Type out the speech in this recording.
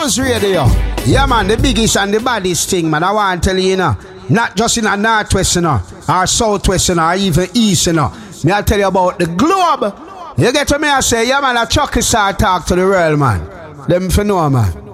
Buzz Radio. Yeah, man, the biggest and the baddest thing, man. I want to tell you, you know, not just in a northwest, you know, or southwest, you know, or even east, you know. Me I tell you about the globe. You get to me, I say, yeah, man, a Chucky start talk to the world, man. Them for know, man.